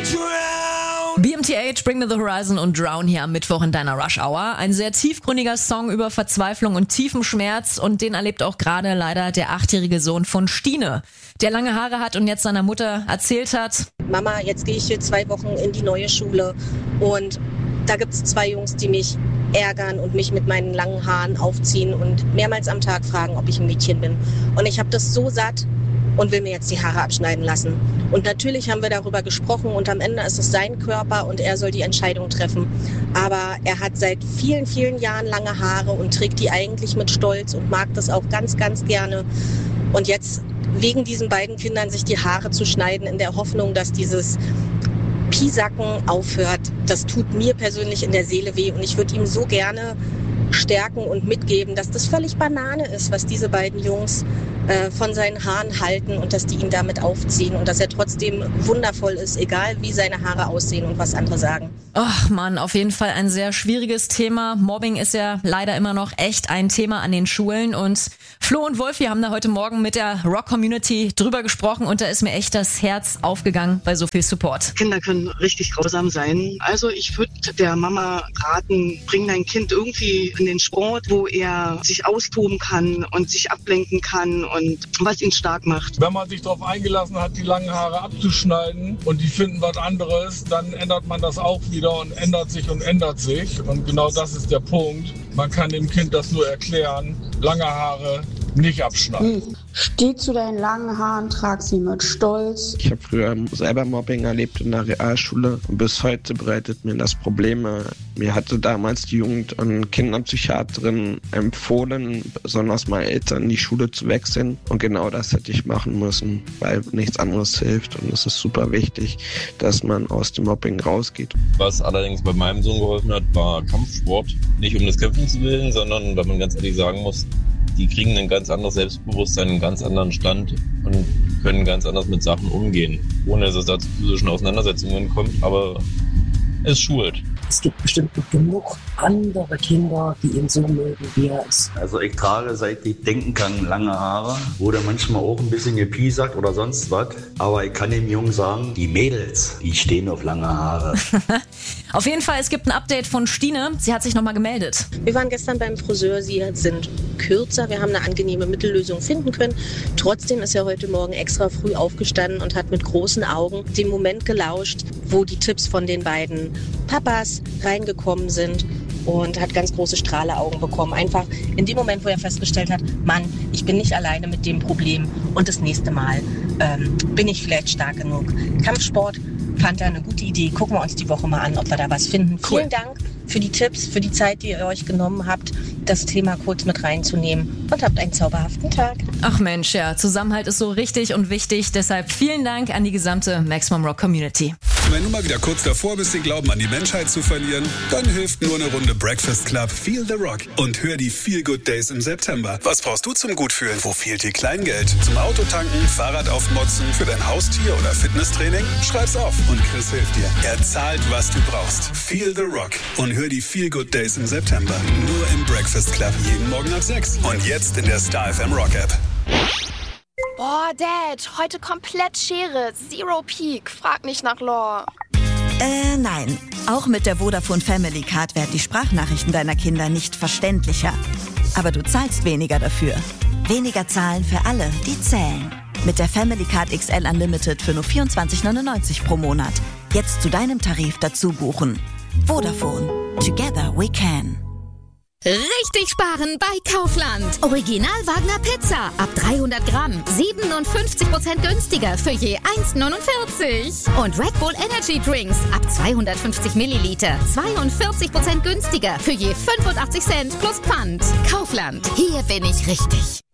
BMTH, Bring Me The Horizon und Drown hier am Mittwoch in deiner Rush Hour. Ein sehr tiefgründiger Song über Verzweiflung und tiefem Schmerz und den erlebt auch gerade leider der 8-jährige Sohn von Stine, der lange Haare hat und jetzt seiner Mutter erzählt hat: Mama, jetzt gehe ich hier 2 Wochen in die neue Schule und da gibt es 2 Jungs, die mich ärgern und mich mit meinen langen Haaren aufziehen und mehrmals am Tag fragen, ob ich ein Mädchen bin. Und ich habe das so satt und will mir jetzt die Haare abschneiden lassen. Und natürlich haben wir darüber gesprochen und am Ende ist es sein Körper und er soll die Entscheidung treffen. Aber er hat seit vielen, vielen Jahren lange Haare und trägt die eigentlich mit Stolz und mag das auch ganz, ganz gerne. Und jetzt wegen diesen beiden Kindern sich die Haare zu schneiden in der Hoffnung, dass dieses Piesacken aufhört, das tut mir persönlich in der Seele weh und ich würde ihm so gerne stärken und mitgeben, dass das völlig Banane ist, was diese beiden Jungs von seinen Haaren halten und dass die ihn damit aufziehen und dass er trotzdem wundervoll ist, egal wie seine Haare aussehen und was andere sagen. Ach Mann, auf jeden Fall ein sehr schwieriges Thema. Mobbing ist ja leider immer noch echt ein Thema an den Schulen und Flo und Wolf, wir haben da heute Morgen mit der Rock-Community drüber gesprochen und da ist mir echt das Herz aufgegangen bei so viel Support. Kinder können richtig grausam sein. Also ich würde der Mama raten, bring dein Kind irgendwie in den Sport, wo er sich austoben kann und sich ablenken kann und was ihn stark macht. Wenn man sich darauf eingelassen hat, die langen Haare abzuschneiden und die finden was anderes, dann ändert man das auch wieder und ändert sich. Und genau das ist der Punkt. Man kann dem Kind das nur erklären, lange Haare nicht abschneiden. Steh zu deinen langen Haaren, trag sie mit Stolz. Ich habe früher selber Mobbing erlebt in der Realschule und bis heute bereitet mir das Probleme. Mir hatte damals die Jugend- und Kinderpsychiaterin empfohlen, besonders mal Eltern, die Schule zu wechseln. Und genau das hätte ich machen müssen, weil nichts anderes hilft. Und es ist super wichtig, dass man aus dem Mobbing rausgeht. Was allerdings bei meinem Sohn geholfen hat, war Kampfsport. Nicht um des Kämpfens willen, sondern weil man ganz ehrlich sagen muss, die kriegen ein ganz anderes Selbstbewusstsein, einen ganz anderen Stand und können ganz anders mit Sachen umgehen, ohne dass es da zu physischen Auseinandersetzungen kommt, aber es schult. Es gibt bestimmt genug andere Kinder, die ihn so mögen, wie er ist. Also ich trage, seit ich denken kann, lange Haare. Wurde manchmal auch ein bisschen gepiesackt oder sonst was. Aber ich kann dem Jungen sagen, die Mädels, die stehen auf lange Haare. Auf jeden Fall, es gibt ein Update von Stine. Sie hat sich nochmal gemeldet. Wir waren gestern beim Friseur, sie sind kürzer. Wir haben eine angenehme Mittellösung finden können. Trotzdem ist er heute Morgen extra früh aufgestanden und hat mit großen Augen den Moment gelauscht, wo die Tipps von den beiden Papas reingekommen sind und hat ganz große Strahleaugen bekommen. Einfach in dem Moment, wo er festgestellt hat, Mann, ich bin nicht alleine mit dem Problem und das nächste Mal bin ich vielleicht stark genug. Kampfsport fand er eine gute Idee. Gucken wir uns die Woche mal an, ob wir da was finden. Cool. Vielen Dank für die Tipps, für die Zeit, die ihr euch genommen habt, das Thema kurz mit reinzunehmen und habt einen zauberhaften Tag. Ach Mensch, ja, Zusammenhalt ist so richtig und wichtig. Deshalb vielen Dank an die gesamte Maximum Rock Community. Wenn du mal wieder kurz davor bist, den Glauben an die Menschheit zu verlieren, dann hilft nur eine Runde Breakfast Club Feel the Rock und hör die Feel Good Days im September. Was brauchst du zum Gutfühlen? Wo fehlt dir Kleingeld? Zum Autotanken, Fahrrad aufmotzen, für dein Haustier oder Fitnesstraining? Schreib's auf und Chris hilft dir. Er zahlt, was du brauchst. Feel the Rock und hör die Feel Good Days im September. Nur im Breakfast Club jeden Morgen ab 6 und jetzt in der Star FM Rock App. Boah, Dad, heute komplett Schere. Zero Peak. Frag nicht nach Lore. Nein. Auch mit der Vodafone Family Card werden die Sprachnachrichten deiner Kinder nicht verständlicher. Aber du zahlst weniger dafür. Weniger zahlen für alle, die zählen. Mit der Family Card XL Unlimited für nur 24,99 pro Monat. Jetzt zu deinem Tarif dazu buchen. Vodafone. Together we can. Richtig sparen bei Kaufland. Original Wagner Pizza. Ab 300 Gramm. 57% günstiger für je 1,49. Und Red Bull Energy Drinks. Ab 250 Milliliter. 42% günstiger für je 85 Cent plus Pfand. Kaufland. Hier bin ich richtig.